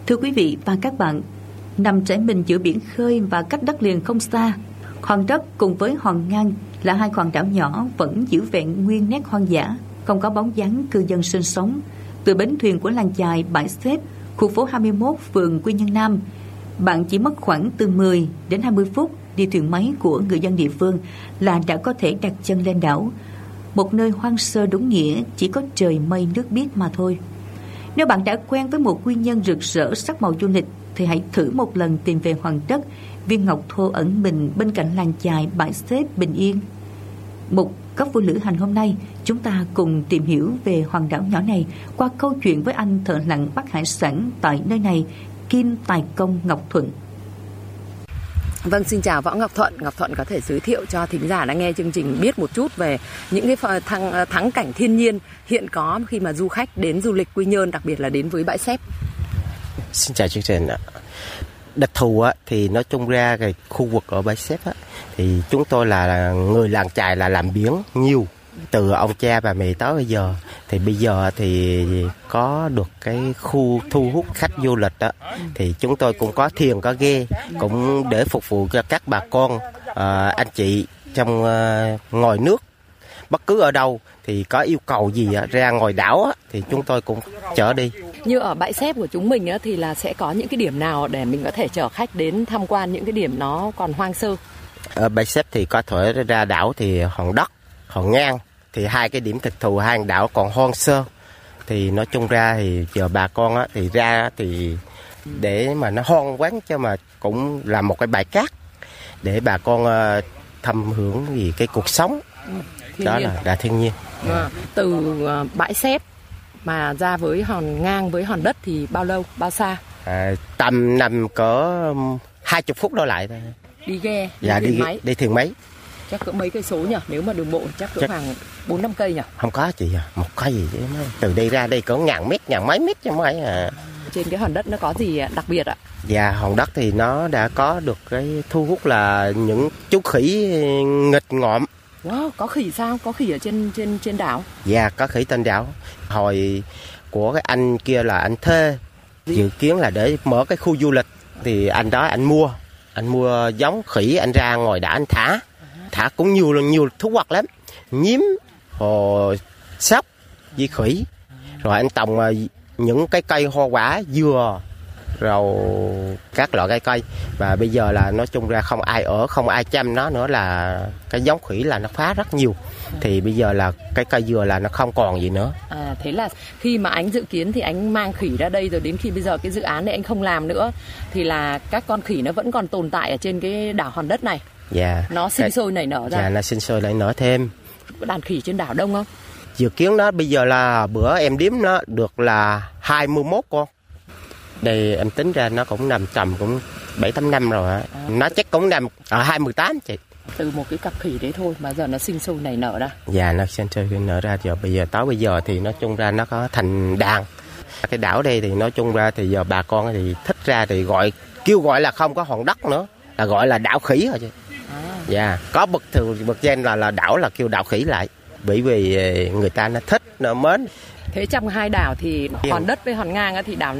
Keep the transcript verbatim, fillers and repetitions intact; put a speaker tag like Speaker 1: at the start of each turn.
Speaker 1: Thưa quý vị và các bạn, nằm trải mình giữa biển khơi và cách đất liền không xa, Hòn Đất cùng với Hòn Ngang là hai hòn đảo nhỏ vẫn giữ vẹn nguyên nét hoang dã, không có bóng dáng cư dân sinh sống. Từ bến thuyền của làng chài Bãi Xếp, khu phố hai mươi mốt, phường Quy Nhơn Nam, bạn chỉ mất khoảng từ mười đến hai mươi phút đi thuyền máy của người dân địa phương là đã có thể đặt chân lên đảo. Một nơi hoang sơ đúng nghĩa, chỉ có trời mây nước biếc mà thôi. Nếu bạn đã quen với một quy nhân rực rỡ sắc màu du lịch thì hãy thử một lần tìm về Hòn Đất, viên ngọc thô ẩn mình bên cạnh làng chài Bãi Xếp bình yên. Một góc vui lữ hành hôm nay, chúng ta cùng tìm hiểu về hòn đảo nhỏ này qua câu chuyện với anh thợ lặn bắt hải sản tại nơi này, Kim Tài Công Ngọc Thuận.
Speaker 2: Vâng, xin chào Võ Ngọc Thuận. Ngọc Thuận có thể giới thiệu cho thính giả đang nghe chương trình biết một chút về những cái thắng, thắng cảnh thiên nhiên hiện có khi mà du khách đến du lịch Quy Nhơn, đặc biệt là đến với Bãi Xếp.
Speaker 3: Xin chào chương trình ạ. Đặc thù á, thì nói chung ra cái khu vực ở Bãi Xếp á, thì chúng tôi là người làng chài là làm biển nhiều từ ông cha bà mẹ tới bây giờ. Thì bây giờ thì có được cái khu thu hút khách du lịch đó, thì chúng tôi cũng có thuyền có ghe cũng để phục vụ cho các bà con à, anh chị trong à, ngoài nước. Bất cứ ở đâu thì có yêu cầu gì á, ra ngoài đảo á, thì chúng tôi cũng chở đi.
Speaker 2: Như ở Bãi Xếp của chúng mình á, thì là sẽ có những cái điểm nào để mình có thể chở khách đến tham quan những cái điểm nó còn hoang sơ?
Speaker 3: Ở Bãi Xếp thì có thể ra đảo thì Hòn Đất, Hòn Ngang, thì hai cái điểm thực thù hai đảo còn hoang sơ. Thì nói chung ra thì giờ bà con á, thì ra thì để mà nó hoang vắng cho mà cũng là một cái bãi cát để bà con uh, thăm hưởng gì cái cuộc sống. Thiên đó nhiên. là là thiên nhiên.
Speaker 2: À, từ uh, Bãi Xếp mà ra với Hòn Ngang với Hòn Đất thì bao lâu, bao xa?
Speaker 3: À, tầm nằm cỡ hai chục phút đổ lại thôi.
Speaker 2: Đi ghe, đi
Speaker 3: dạ,
Speaker 2: thuyền
Speaker 3: đi,
Speaker 2: máy.
Speaker 3: Đi thuyền máy.
Speaker 2: Chắc cỡ mấy cây số nhỉ? Nếu mà đường bộ chắc cỡ chắc... khoảng bốn năm cây nhỉ?
Speaker 3: Không có chị à, một cây gì chứ. Từ đây ra đây cỡ ngàn mét, ngàn mấy mét chứ mấy à.
Speaker 2: Trên cái Hòn Đất nó có gì đặc biệt ạ?
Speaker 3: Dạ, Hòn Đất thì nó đã có được cái thu hút là những chú khỉ nghịch ngợm.
Speaker 2: Wow, có khỉ sao? Có khỉ ở trên trên trên đảo?
Speaker 3: Dạ, có khỉ trên đảo. Hồi của cái anh kia là anh thuê, dự kiến là để mở cái khu du lịch thì anh đó anh mua, anh mua giống khỉ, anh ra ngoài đảo anh thả, thả cũng nhiều nhiều thú vật lắm, nhím, hồ sóc với khỉ, rồi anh trồng những cái cây hoa quả dừa, rồi các loại cây cây. Và bây giờ là nói chung ra không ai ở, không ai chăm nó nữa, là cái giống khỉ là nó phá rất nhiều. Thì bây giờ là cái cây dừa là nó không còn gì nữa.
Speaker 2: À, thế là khi mà anh dự kiến thì anh mang khỉ ra đây, rồi đến khi bây giờ cái dự án này anh không làm nữa thì là các con khỉ nó vẫn còn tồn tại ở trên cái đảo Hòn Đất này.
Speaker 3: Dạ.
Speaker 2: Nó sinh sôi nảy nở ra.
Speaker 3: Dạ, nó sinh sôi nảy nở thêm.
Speaker 2: Đàn khỉ trên đảo đông không?
Speaker 3: Dự kiến nó bây giờ là bữa em đếm nó được là hai mươi mốt con. Đây em tính ra nó cũng nằm tầm cũng bảy tám năm rồi á. À. Nó chắc cũng nằm ở hai mươi tám chị.
Speaker 2: Từ một cái cặp khỉ đấy thôi mà giờ nó sinh sôi nảy nở ra.
Speaker 3: Dạ, nó sinh sôi nảy nở ra. Giờ bây giờ tới bây giờ thì nói chung ra nó có thành đàn. Cái đảo đây thì nói chung ra thì giờ bà con thì thích ra thì gọi kêu gọi là không có Hòn Đất nữa, là gọi là đảo khỉ thôi chứ. À. Dạ, có bậc từ bậc trên là là đảo là kêu đảo khỉ lại. Bởi vì người ta nó thích, nó mến.
Speaker 2: Thế trong hai đảo thì Hòn Đất với Hòn Ngang thì đảo